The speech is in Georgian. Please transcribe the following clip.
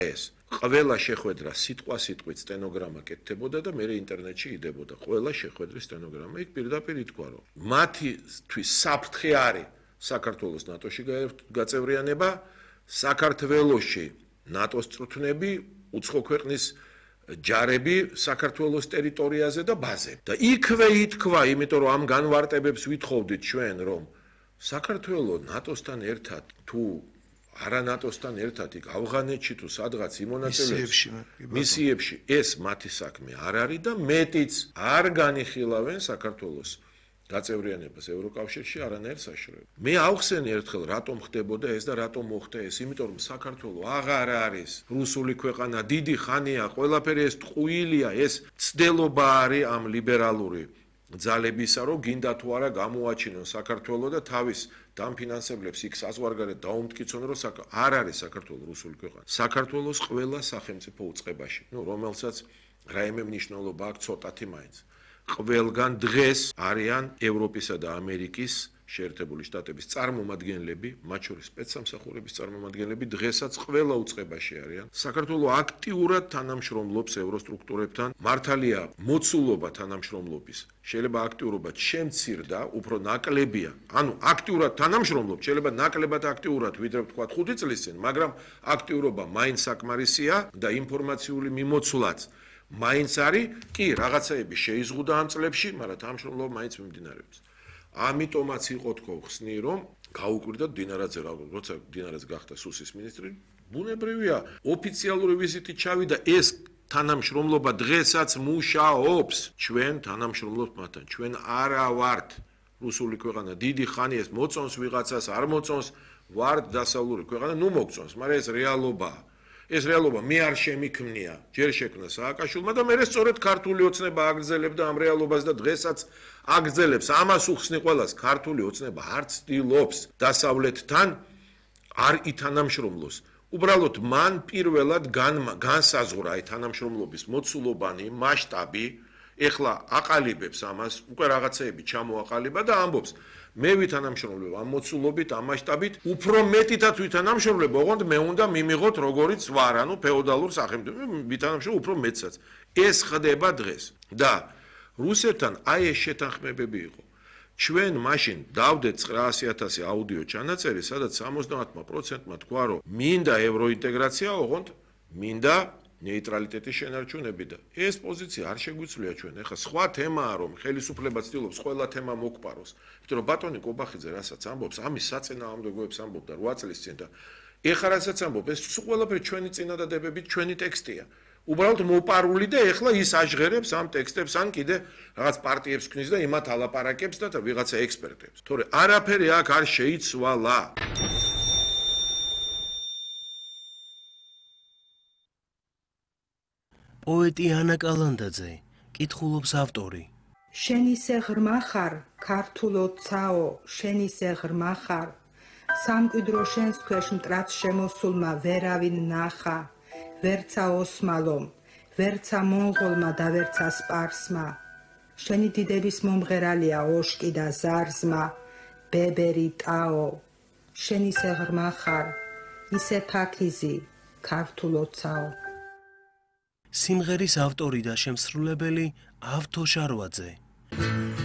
ეს ყველა შეხვედრა სიტყვით სტენოგრამა კეთდებოდა და მე ინტერნეტში იდებოდა ყველა შეხვედრის სტენოგრამა. იქ პირდაპირ ითქვა, რომ მათთვის საფრთხე არის საქართველოს ნატოში გაწევრიანება, საქართველოში ნატოს წვრთნები, უცხო ქვეყნის ჯარები საქართველოს ტერიტორიაზე და ბაზები. და იქვე ითქვა, იმიტომ რომ ამ განვარტებებს ვითხოვდით ჩვენ, რომ საქართველო ნატოსთან ერთად თუ არა ნატოსთან ერთად იქ ავღანეთში თუ სადღაც იმონაწილეებს მისიებში ეს მათი საქმე არ არის და მეტიც არ განიხილავენ საქართველოს გაწევრიანებას ევროკავშირში არანაირ საშუალებას. მე ავხსენი ერთხელ რატომ ხდებოდა ეს და რატომ მოხდა ეს, იმიტომ რომ საქართველო აღარ არის რუსული ქვეყანა, დიდი ხანია, ყველაფერი ეს ტყუილია, ეს ცდელობა არის ამ ლიბერალური ძალებისა, რომ გინდა თუ არა გამოაჩინონ საქართველო და თავის დამფინანსებლებს იქ საზღვარგარეთ დაუმტკიცონ, რომ არ არის საქართველო რუსული ქვეყანა. საქართველოს ყველა სახელმწიფო უწყებაში, რომელსაც რაიმე მნიშვნელობა აქვს ცოტათი მაინც. ყველგან დღეს არიან ევროპისა და ამერიკის შეერთებული შტატების წარმომადგენლები, მათ შორის სპეცსამსახურების წარმომადგენლები, დღესაც ყველა უწყებაში არიან. საქართველო აქტიურად თანამშრომლობს ევროსტრუქტურებთან. მართალია, მოცულობა თანამშრომლობის შეიძლება აქტიურობად შემცირდა, უფრო ნაკლებია. ანუ აქტიურად თანამშრომლობთ, შეიძლება ნაკლებად აქტიურად, ვიდრე ვთქვათ 5 წლის წინ, მაგრამ აქტიურობა მაინც საკმარისია და ინფორმაციული მიმოცვლაც მაინც არის, კი, რაღაცაები შეიზღუდა ამ წლებში, მაგრამ თანამშრომლობა მაინც მიმდინარეობს. ამიტომაც იყო თქო ხსნი, რომ გაუკვირდა დინარაძე, როცა დინარაძე გახდა სუსის მინისტრი, ბუნებრივია, ოფიციალური ვიზიტით ჩავიდა ეს თანამშრომლობა დღესაც მუშაობს. ჩვენ თანამშრომლობთ მათთან, ჩვენ არა ვართ რუსული ქვეყანა, დიდი ხანი ეს მოწონს ვიღაცას, არ მოწონს, ვართ დასავლური ქვეყანა, ნუ მოგწონს, მაგრამ ეს რეალობაა. ეს რეალობა მე არ შემიქმნია, ჯერ შექმნა სააკაშვილმა და მე სწორედ ქართული ოცნება აგრძელებდა ამ რეალობას და დღესაც აგრძელებს. ამას უხსნი ყველას, ქართული ოცნება არ ცდილობს დასავლეთთან არ ითანამშრომლოს. უბრალოდ მან პირველად განსაზღვრა აი თანამშრომლობის მოცულობანი, მასშტაბი, ეხლა აყალიბებს ამას, უკვე რაღაცეები ჩამოაყალიბა და ამბობს მე ვითანამშრომლებ ამ მოცულობით, ამ მასშტაბით, უფრო მეტითაც ვითანამშრომლებ, ოღონდ მე უნდა მიმიღოთ როგორიც ვარ, ანუ ფეოდალურ სახელმწიფო, ვითანამშრომლებ უფრო მეტსაც. ეს ხდება დღეს და რუსეთთან აი ეს შეთანხმებები იყო. ჩვენ მაშინ დავდეთ 900,000 აუდიო ჩანაწერი, სადაც 70%-მა თქვა, რომ მინდა ევროინტეგრაცია, ოღონდ მინდა ნეიტრალიტეტის შენარჩუნები და ეს პოზიცია არ შეგვიძლია ჩვენ. ეხლა სხვა თემაა, რომ ხელისუფლება ცდილობს ყველა თემა მოგპაროს. იმიტომ რომ ბატონი კობახიძე რასაც ამბობს, ამის საწინააღმდეგოებს ამბობდა 8 წლის წინ და ეხლა რასაც ამბობს, ეს ყველაფერი ჩვენი წინადადებებით, ჩვენი ტექსტია. უბრალოდ მოპარული და ეხლა ის აჟღერებს ამ ტექსტებს, ან კიდე რაღაც პარტიებს ქნის და იმათ ალაპარაკებს და ვიღაცა ექსპერტებს. თორე არაფერი აქ არ შეიცვალა. პოეტი ანა კალანდაძე, კითხულობს ავტორი. შენისე ღრმა ხარ, ქართულოცაო, შენისე ღრმა ხარ. სამკვიდრო შენს ქვეშ მტრაც შემოსულმა ვერავინ ნახა, ვერცა ოსმალომ, ვერცა მონღოლმა და ვერცა სპარსმა. შენი დიდების მომღერალია ოშკი და ზარზმა, ბებერი ტაო. შენისე ღრმა ხარ, ისე ფაქიზი, ქართულოცაო. სიმღერის ავტორი და შემსრულებელი ავთო შარვაძე.